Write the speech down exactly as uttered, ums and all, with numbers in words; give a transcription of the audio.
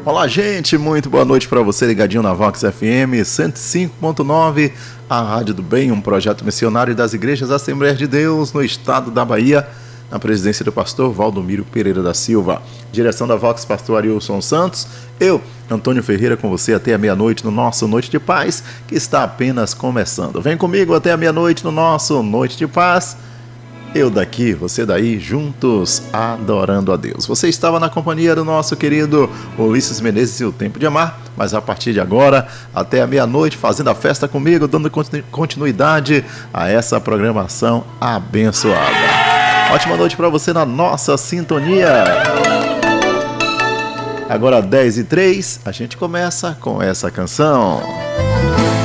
Olá, gente, muito boa noite para você ligadinho na Vox F M cento e cinco ponto nove, a Rádio do Bem, um projeto missionário das Igrejas Assembleias de Deus no estado da Bahia, na presidência do pastor Valdomiro Pereira da Silva. Direção da Vox, pastor Arilson Santos. Eu, Antônio Ferreira, com você até a meia-noite no nosso Noite de Paz, que está apenas começando. Vem comigo até a meia-noite no nosso Noite de Paz. Eu daqui, você daí, juntos adorando a Deus. Você estava na companhia do nosso querido Ulisses Menezes e o Tempo de Amar, mas a partir de agora, até a meia-noite, fazendo a festa comigo, dando continuidade a essa programação abençoada. Ótima noite para você na nossa sintonia. Agora dez e três, a gente começa com essa canção.